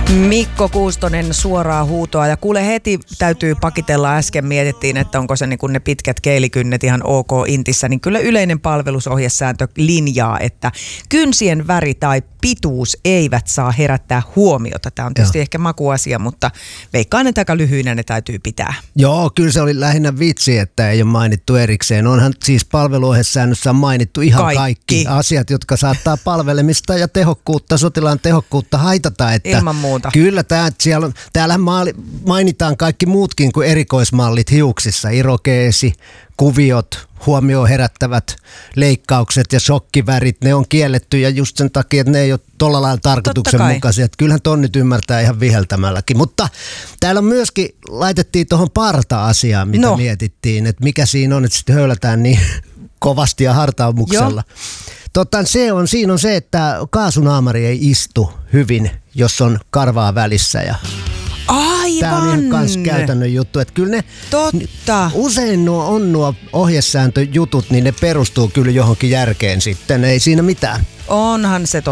Mikko Kuustonen suoraa huutoa ja kuule heti täytyy pakitella, äsken mietittiin, että onko se niin kuin ne pitkät keilikynnet ihan ok intissä, niin kyllä yleinen palvelusohjesääntö linjaa, että kynsien väri tai pituus eivät saa herättää huomiota. Tämä on tietysti ehkä makuasia, mutta veikkaan, että aika lyhyinä ne täytyy pitää. Joo, kyllä se oli lähinnä vitsi, että ei ole mainittu erikseen. Onhan siis palveluohjesäännössä mainittu ihan kaikki asiat, jotka saattaa palvelemista ja tehokkuutta, sotilaan tehokkuutta haitata. Että ilman muuta. Kyllä, täällä mainitaan kaikki muutkin kuin erikoismallit hiuksissa, irokeesi, kuviot, huomioon herättävät leikkaukset ja shokkivärit, ne on kielletty ja just sen takia, että ne ei ole tuolla lailla tarkoituksenmukaisia. Että kyllähän ton nyt ymmärtää ihan viheltämälläkin. Mutta täällä myöskin laitettiin tuohon parta-asiaan, mitä mietittiin, että mikä siinä on, että sitten höylätään niin kovasti ja hartaumuksella. Siinä on se, että kaasunaamari ei istu hyvin, jos on karvaa välissä ja aivan. Tämä on ihan kans käytännön juttu, että kyllä ne usein nuo ohjesääntöjutut, niin ne perustuu kyllä johonkin järkeen sitten, ei siinä mitään. Onhan se